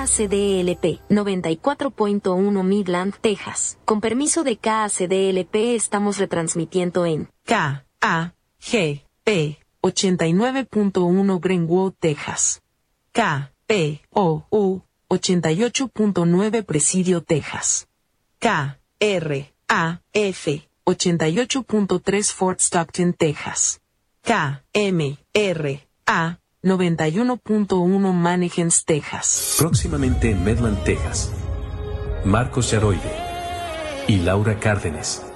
KACDLP 94.1 Midland, Texas. Con permiso de KACDLP estamos retransmitiendo en KAGP 89.1 Greenwood, Texas. KPOU 88.9 Presidio, Texas. KRAF 88.3 Fort Stockton, Texas. KMRA 91.1 Mannequins, Texas. Próximamente en Midland, Texas. Marcos Yaroide y Laura Cárdenas